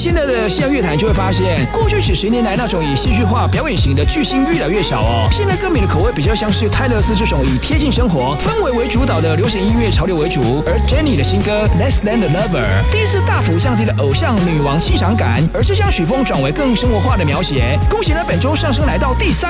现在的西洋乐坛就会发现，过去几10年来那种以戏剧化表演型的巨星越来越少哦。现在歌迷的口味比较像是泰勒斯这种以贴近生活、氛围为主导的流行音乐潮流为主，而 Jennie 的新歌 Less Than a Lover 第一次大幅降低了偶像女王气场感，而是将曲风转为更生活化的描写。恭喜呢，本周上升来到第3